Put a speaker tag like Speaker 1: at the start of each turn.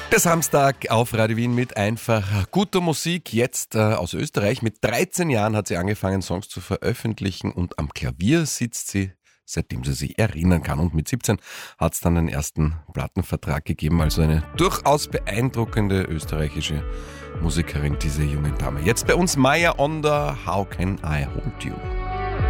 Speaker 1: Der Samstag auf Radio Wien mit einfach guter Musik, jetzt aus Österreich. Mit 13 Jahren hat sie angefangen, Songs zu veröffentlichen und am Klavier sitzt sie, seitdem sie sich erinnern kann. Und mit 17 hat es dann den ersten Plattenvertrag gegeben. Also eine durchaus beeindruckende österreichische Musikerin, diese junge Dame. Jetzt bei uns Maya Onder, How Can I Hold You?